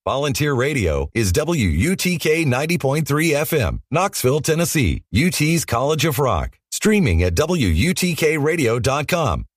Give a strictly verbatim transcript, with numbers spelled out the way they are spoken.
Volunteer Radio is W U T K ninety point three F M, Knoxville, Tennessee, U T's College of Rock. Streaming at W U T K radio dot com